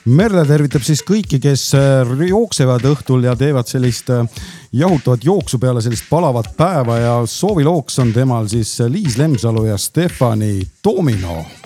Merle tervitab siis kõiki, kes jooksevad õhtul ja teevad sellist jahutavat jooksu peale sellist palavat päeva ja soovilooks on temal siis Liis Lemsalu ja Stefani Domino.